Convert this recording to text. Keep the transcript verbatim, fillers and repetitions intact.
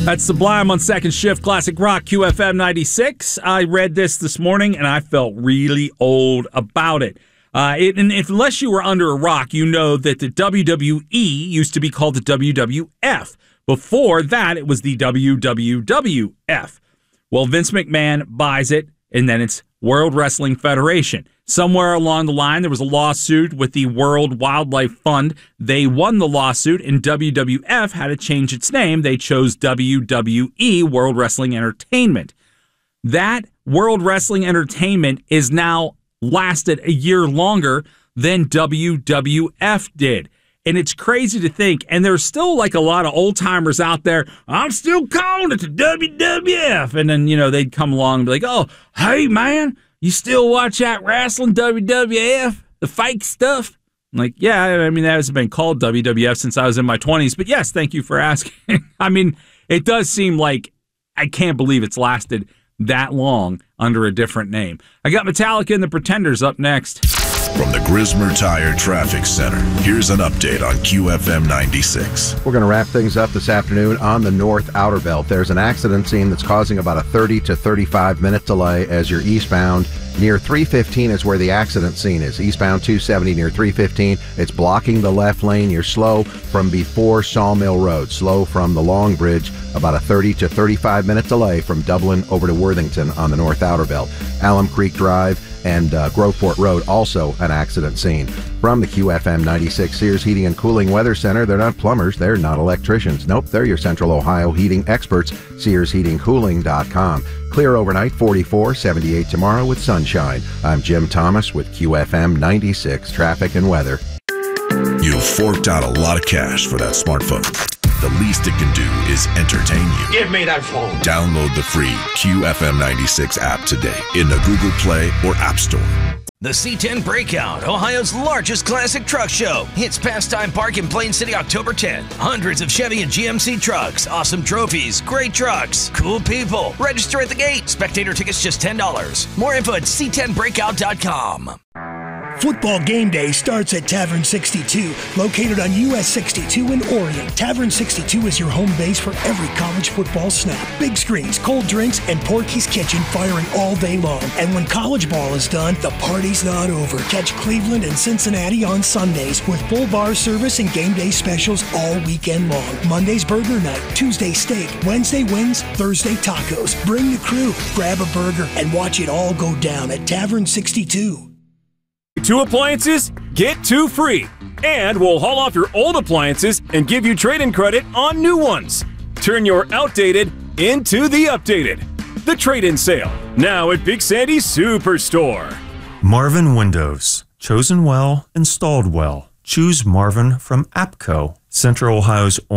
That's Sublime on Second Shift, Classic Rock, Q F M ninety-six. I read this this morning, and I felt really old about it. Uh, it and if, unless you were under a rock, you know that the W W E used to be called the W W F. Before that, it was the W W W F. Well, Vince McMahon buys it, and then it's World Wrestling Federation. Somewhere along the line, there was a lawsuit with the World Wildlife Fund. They won the lawsuit, and W W F had to change its name. They chose W W E, World Wrestling Entertainment. That World Wrestling Entertainment is now lasted a year longer than W W F did. And it's crazy to think, and there's still like a lot of old-timers out there, I'm still calling it the W W F. And then, you know, they'd come along and be like, oh, hey, man, you still watch that wrestling W W F, the fake stuff? I'm like, yeah, I mean, that hasn't been called W W F since I was in my twenties. But yes, thank you for asking. I mean, it does seem like I can't believe it's lasted that long under a different name. I got Metallica and the Pretenders up next. From the Grismer Tire Traffic Center, here's an update on Q F M ninety-six. We're going to wrap things up this afternoon on the North Outer Belt. There's an accident scene that's causing about a thirty to thirty-five minute delay as you're eastbound. Near three fifteen is where the accident scene is. Eastbound two seventy near three fifteen. It's blocking the left lane. You're slow from before Sawmill Road. Slow from the Long Bridge. About a thirty to thirty-five minute delay from Dublin over to Worthington on the North Outer Belt. Alum Creek Drive and uh, Groveport Road, also an accident scene. From the Q F M ninety-six Sears Heating and Cooling Weather Center, they're not plumbers, they're not electricians. Nope, they're your Central Ohio heating experts. Sears Heating Cooling dot com. Clear overnight, forty-four, seventy-eight tomorrow with sunshine. I'm Jim Thomas with Q F M ninety-six Traffic and Weather. You forked out a lot of cash for that smartphone. The least it can do is entertain you. Give me that phone. Download the free Q F M ninety-six app today in the Google Play or App Store. The C ten Breakout, Ohio's largest classic truck show, hits Pastime Park in Plain City October tenth. Hundreds of Chevy and G M C trucks, awesome trophies, great trucks, cool people. Register at the gate. Spectator tickets just ten dollars. More info at C ten breakout dot com. Football game day starts at Tavern sixty-two, located on U S sixty-two in Orion. Tavern sixty-two is your home base for every college football snap. Big screens, cold drinks, and Porky's Kitchen firing all day long. And when college ball is done, the party's not over. Catch Cleveland and Cincinnati on Sundays with full bar service and game day specials all weekend long. Monday's burger night, Tuesday steak, Wednesday wings, Thursday tacos. Bring the crew, grab a burger, and watch it all go down at Tavern sixty-two. Two appliances, get two free. And we'll haul off your old appliances and give you trade-in credit on new ones. Turn your outdated into the updated. The trade-in sale, now at Big Sandy's Superstore. Marvin Windows. Chosen well, installed well. Choose Marvin from APCO, Central Ohio's